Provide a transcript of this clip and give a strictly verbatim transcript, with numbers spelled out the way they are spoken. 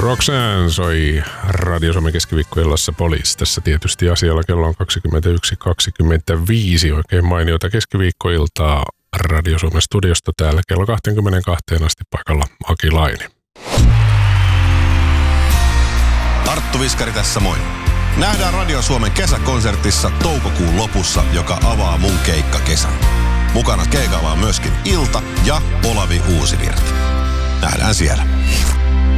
Roxanne soi Radio Suomen keskiviikkoillassa Police. Tässä tietysti asialla kello on kaksikymmentäyksi kaksikymmentäviisi. Oikein mainiota keskiviikkoiltaa Radio Suomen studiosta täällä kello kaksikymmentäkaksi asti paikalla Aki Laini. Arttu Viskari tässä moi. Nähdään Radio Suomen kesäkonsertissa toukokuun lopussa, joka avaa mun keikkakesän. Mukana keikalla on myöskin Ilta ja Olavi Uusivirta. Nähdään siellä.